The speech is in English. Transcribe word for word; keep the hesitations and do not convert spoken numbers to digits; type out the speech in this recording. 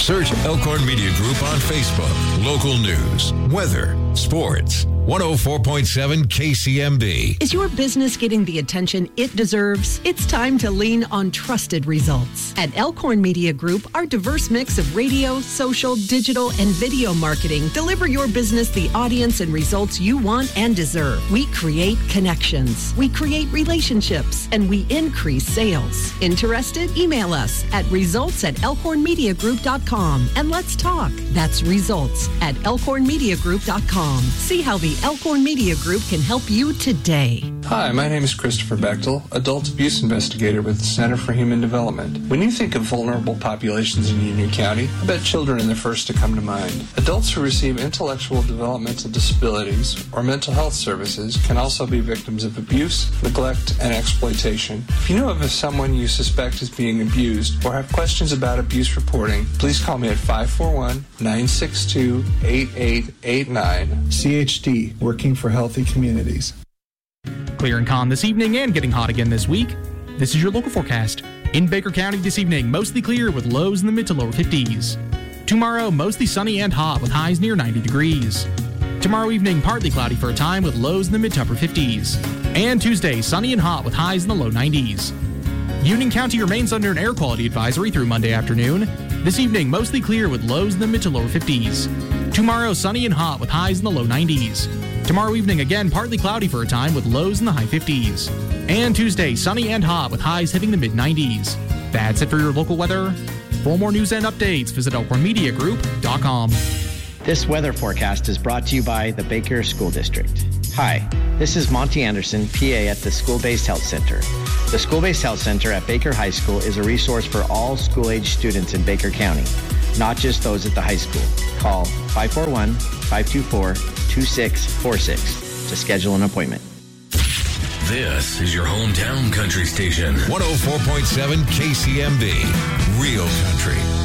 Search Elkhorn Media Group on Facebook. Local news, weather, sports. one oh four point seven K C M B. Is your business getting the attention it deserves? It's time to lean on trusted results. At Elkhorn Media Group, our diverse mix of radio, social, digital, and video marketing deliver your business the audience and results you want and deserve. We create connections, we create relationships, and we increase sales. Interested? Email us at results at elkhorn media group dot com and let's talk. That's results at elkhorn media group dot com. See how the Elkhorn Media Group can help you today. Hi, my name is Christopher Bechtel, Adult Abuse Investigator with the Center for Human Development. When you think of vulnerable populations in Union County, I bet children are the first to come to mind. Adults who receive intellectual developmental disabilities or mental health services can also be victims of abuse, neglect, and exploitation. If you know of someone you suspect is being abused or have questions about abuse reporting, please call me at five four one, nine six two, eight eight eight nine. C H D, Working for Healthy Communities. Clear and calm this evening and getting hot again this week. This is your local forecast. In Baker County this evening, mostly clear with lows in the mid to lower fifties. Tomorrow, mostly sunny and hot with highs near ninety degrees. Tomorrow evening, partly cloudy for a time with lows in the mid to upper fifties. And Tuesday, sunny and hot with highs in the low nineties. Union County remains under an air quality advisory through Monday afternoon. This evening, mostly clear with lows in the mid to lower fifties. Tomorrow, sunny and hot with highs in the low nineties. Tomorrow evening, again, partly cloudy for a time with lows in the high fifties. And Tuesday, sunny and hot with highs hitting the mid nineties. That's it for your local weather. For more news and updates, visit elkhorn media group dot com. This weather forecast is brought to you by the Baker School District. Hi, this is Monty Anderson, P A at the School-Based Health Center. The School-Based Health Center at Baker High School is a resource for all school-age students in Baker County, not just those at the high school. Call five four one, five two four, two six four six to schedule an appointment. This is your hometown country station. one oh four point seven K C M B. Real Country.